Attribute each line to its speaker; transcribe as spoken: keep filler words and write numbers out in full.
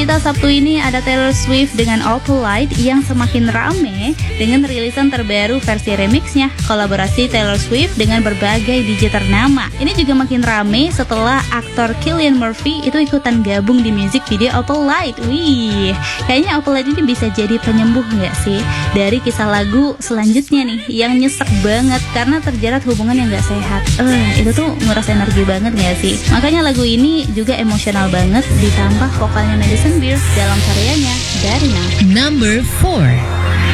Speaker 1: kita Sabtu ini ada Taylor Swift dengan Opalite yang semakin rame dengan rilisan terbaru versi remixnya, kolaborasi Taylor Swift dengan berbagai D J ternama. Ini juga makin rame setelah aktor Cillian Murphy itu ikutan gabung di music video Opalite. Wih, kayaknya Opalite ini bisa jadi penyembuh nggak sih dari kisah lagu selanjutnya nih yang nyesek banget karena terjerat hubungan yang nggak sehat. Eh, itu tuh nguras energi banget nggak sih? Makanya lagu ini juga emosional banget, ditambah vokalnya Madison Beer dalam karyanya Dari Now.
Speaker 2: Number four.